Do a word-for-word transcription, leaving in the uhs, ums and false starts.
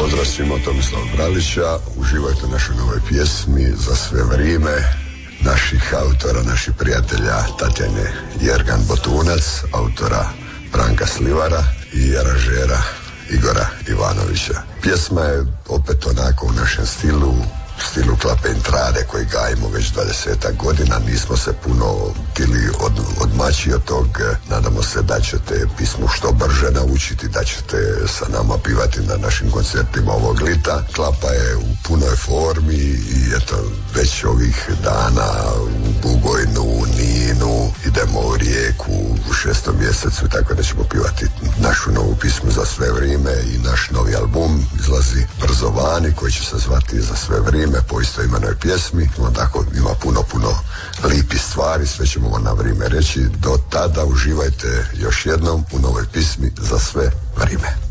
Pozdrav svima, Tomislav Bralića. Uživajte u našoj novoj pjesmi Za sve vrijeme naših autora, naših prijatelja Tatjane Jergan Botunac, autora Branka Slivara i aranžera Igora Ivanovića. Pjesma je opet onako u našem stilu, stilu klape entrade koji gajimo već dvadesetak godina. Nismo se puno tili od, odmaći od tog. Nadamo se da ćete pismu što brže naučiti, da ćete sa nama pivati na našim koncertima ovog lita. Klapa je u punoj formi i eto, već ovih dana u Bugojnu, Ninu, idemo u Rijeku u šestom mjesecu, tako da ćemo pivati našu novu pismu Za sve vrijeme i naš novi album izlazi brzo vani koji će se zvati Za sve vrijeme po istoimenoj pjesmi. Tako ima puno, puno lipi stvari, sve ćemo vam na vrijeme reći. Do tada uživajte još jednom u novoj pismi Za sve vrijeme.